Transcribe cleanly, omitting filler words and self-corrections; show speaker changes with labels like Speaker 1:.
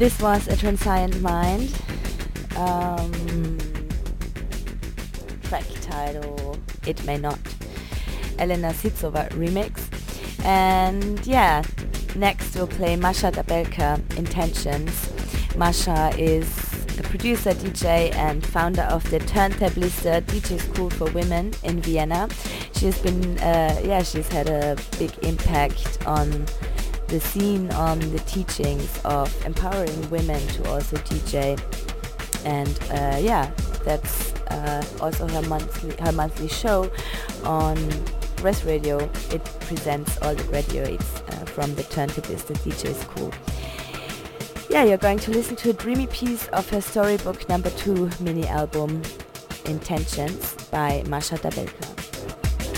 Speaker 1: This was A Transient Mind. Track title It May Not. Elena Sitsova remix. And yeah, next we'll play Masha Dabelka, Intentions. Masha is the producer, DJ and founder of the Turntablista DJ School for Women in Vienna. She's been, she's had a big impact on the scene, on the teachings of empowering women to also DJ. And that's also her monthly show on Rest Radio. It presents all the graduates from the Turntablista DJ School. Yeah, you're going to listen to a dreamy piece of her Storybook #2 mini album, Intentions by Masha Dabelka.